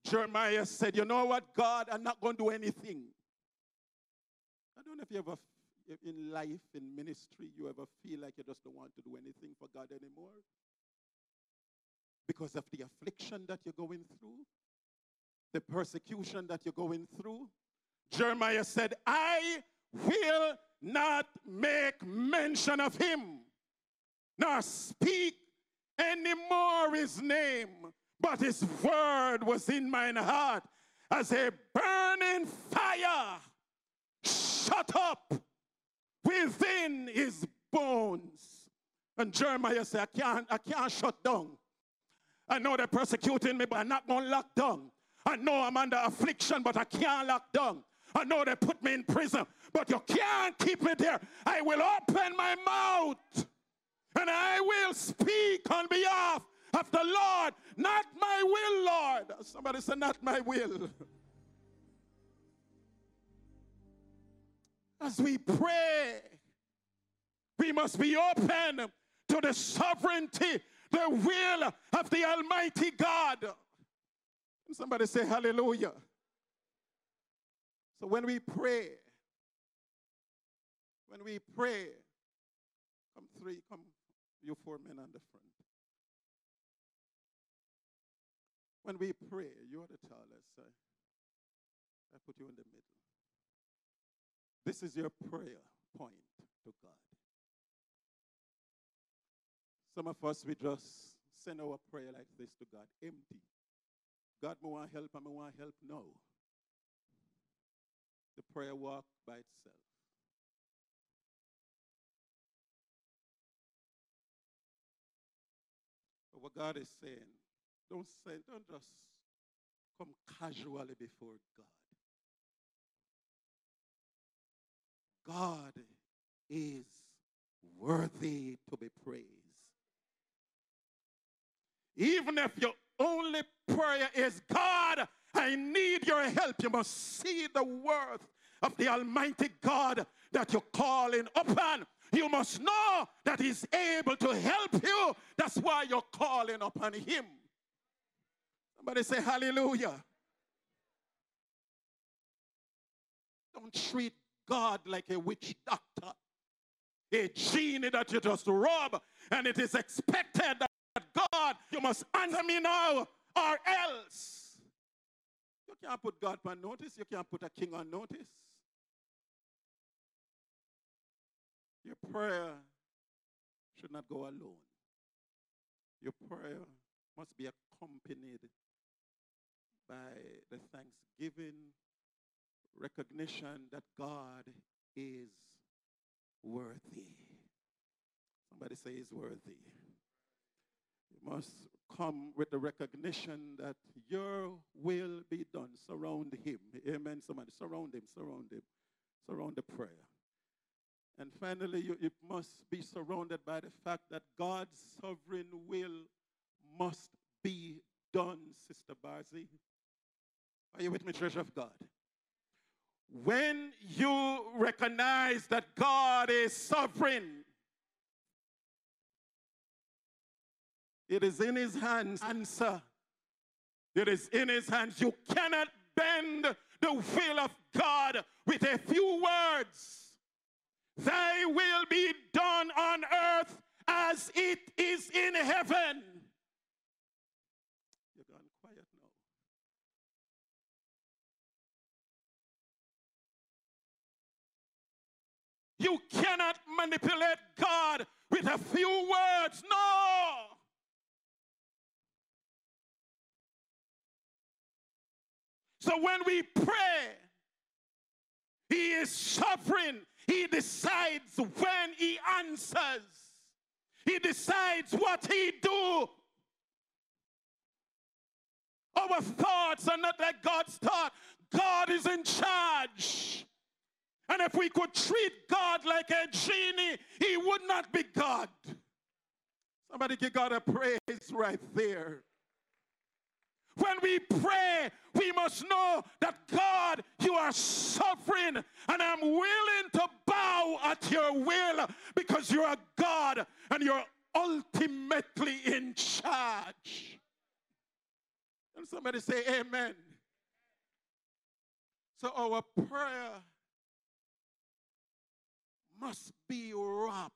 Jeremiah said, you know what, God, I'm not going to do anything. I don't know if you ever, in life, in ministry, you ever feel like you just don't want to do anything for God anymore because of the affliction that you're going through, the persecution that you're going through. Jeremiah said, I will not make mention of him, nor speak anymore his name, but his word was in mine heart as a burning fire shut up within his bones. And Jeremiah said, I can't shut down. I know they're persecuting me, but I'm not going to lock down. I know I'm under affliction, but I can't lock down. I know they put me in prison, but you can't keep me there. I will open my mouth and I will speak on behalf of the Lord. Not my will, Lord. Somebody say, not my will. As we pray, we must be open to the sovereignty, the will of the Almighty God. Somebody say hallelujah. So when we pray, come you four men on the front. When we pray, you're the tallest. I put you in the middle. This is your prayer point to God. Some of us, we just send our prayer like this to God, empty. God, I want help, and I want help now. The prayer walk by itself. But what God is saying, don't just come casually before God. God is worthy to be praised. Even if your only prayer is, God, I need your help, you must see the worth of the Almighty God that you're calling upon. You must know that he's able to help you. That's why you're calling upon him. Somebody say hallelujah. Don't treat God like a witch doctor, a genie that you just rob, and it is expected that God, you must answer me now or else. You can't put God on notice. You can't put a king on notice. Your prayer should not go alone. Your prayer must be accompanied by the thanksgiving, recognition that God is worthy. Somebody say he's worthy. You must come with the recognition that your will be done. Surround him. Amen. Somebody surround him, surround him. Surround the prayer. And finally, you must be surrounded by the fact that God's sovereign will must be done, Sister Barzi. Are you with me, Church of God? When you recognize that God is sovereign, it is in his hands. Answer. It is in his hands. You cannot bend the will of God with a few words. Thy will be done on earth as it is in heaven. You're gone quiet now. You cannot manipulate God with a few words. No. So when we pray, he is sovereign. He decides when he answers. He decides what he do. Our thoughts are not like God's thought. God is in charge. And if we could treat God like a genie, he would not be God. Somebody give God a praise right there. When we pray, we must know that God, you are sovereign, and I'm willing to bow at your will because you're a God and you're ultimately in charge. And Somebody say amen. So our prayer must be wrapped.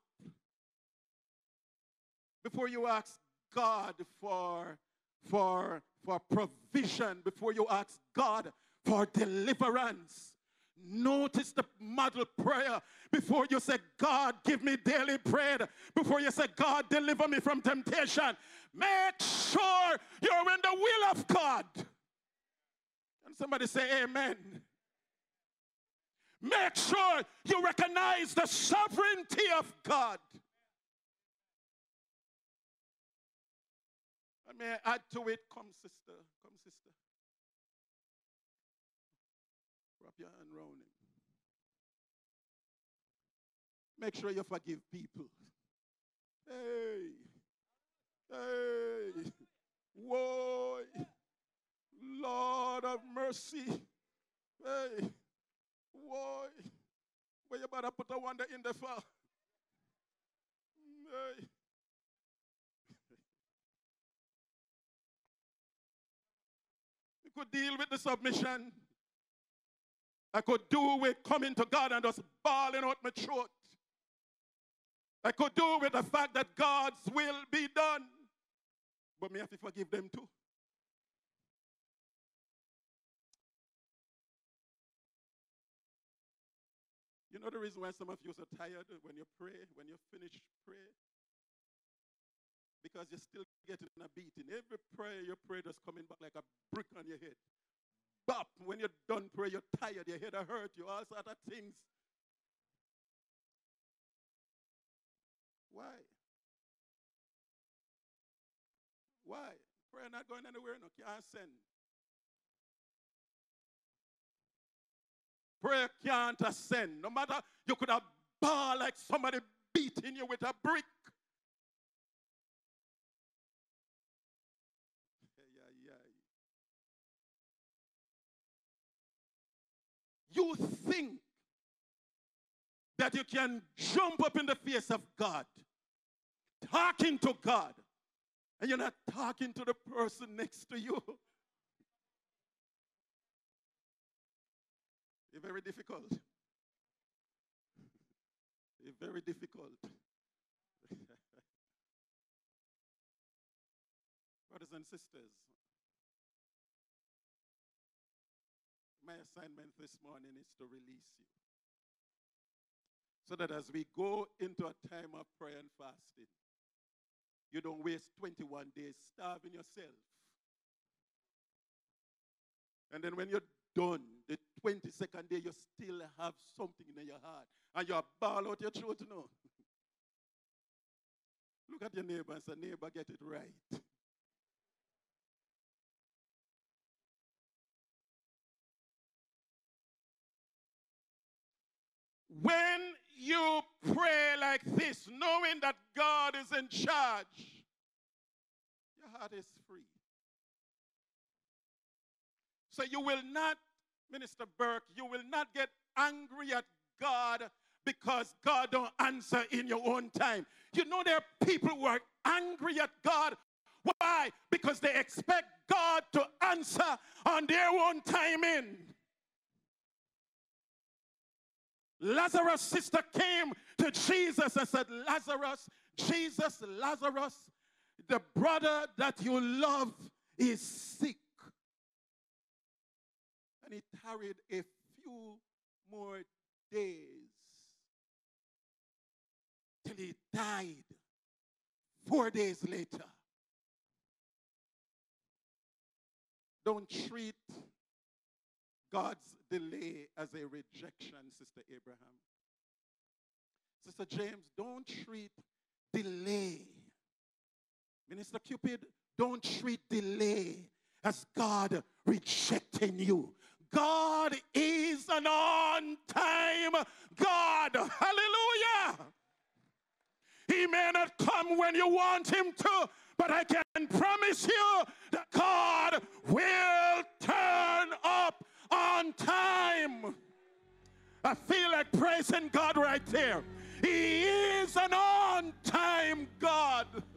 Before you ask God for provision, before you ask God for deliverance, notice the model prayer. Before you say, God, give me daily bread, before you say, God, deliver me from temptation, make sure you're in the will of God. And somebody say amen. Make sure you recognize the sovereignty of God. And may I add to it? Come, sister. Come, sister. Wrap your hand around him. Make sure you forgive people. Hey. Hey. Whoa. Lord of mercy. Hey. Whoa. Where you better put a wonder in the fire. Hey. You could deal with the submission. I could do with coming to God and just bawling out my throat. I could do with the fact that God's will be done. But me have to forgive them too. You know the reason why some of you are so tired when you pray, when you finish prayer? Because you're still getting a beating. Every prayer you pray is coming back like a brick on your head. Bop! When you're done praying, you're tired, your head hurt you, all sorts of things. Why? Why? Prayer not going anywhere, no, can't send. Prayer can't ascend. No matter, you could have ball like somebody beating you with a brick. You think that you can jump up in the face of God, talking to God, and you're not talking to the person next to you. It's very difficult. It's very difficult. Brothers and sisters, my assignment this morning is to release you. So that as we go into a time of prayer and fasting, you don't waste 21 days starving yourself. And then when you're done, the 22nd day, you still have something in your heart. And you bawl out your throat now. Look at your neighbor and say, neighbor, get it right. When you pray like this, knowing that God is in charge, your heart is free. So you will not, Minister Burke, you will not get angry at God because God don't answer in your own time. You know there are people who are angry at God. Why? Because they expect God to answer on their own timing. Lazarus' sister came to Jesus and said, Lazarus, Jesus, Lazarus, the brother that you love is sick. And he tarried a few more days till he died 4 days later. Don't treat God's delay as a rejection, Sister Abraham. Sister James, don't treat delay. Minister Cupid, don't treat delay as God rejecting you. God is an on-time God. Hallelujah. He may not come when you want him to, but I can promise you that God will turn up on time. I feel like praising God right there. He is an on-time God.